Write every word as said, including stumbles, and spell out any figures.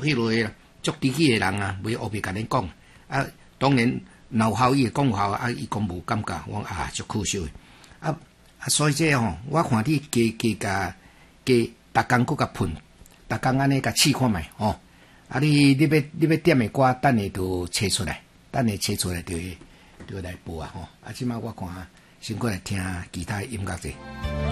迄落足知己诶人啊，袂后壁甲恁讲啊。当然闹效伊会讲效啊，伊讲无感觉，我啊足可惜诶。啊啊，所以这吼、個，我看你加加加加，逐工搁甲喷，逐工安尼甲试看觅吼。啊，你你要你要点诶歌，等下就找出来，等下找出来就就来播啊吼。啊，即摆我看先过来听其他音樂者。